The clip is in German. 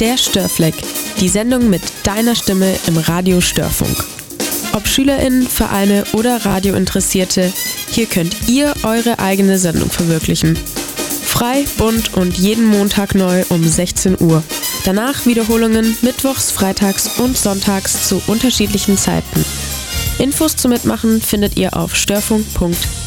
Der Störfleck, die Sendung mit deiner Stimme im Radio Störfunk. Ob SchülerInnen, Vereine oder Radiointeressierte, hier könnt ihr eure eigene Sendung verwirklichen. Frei, bunt und jeden Montag neu um 16 Uhr. Danach Wiederholungen mittwochs, freitags und sonntags zu unterschiedlichen Zeiten. Infos zum Mitmachen findet ihr auf störfunk.de.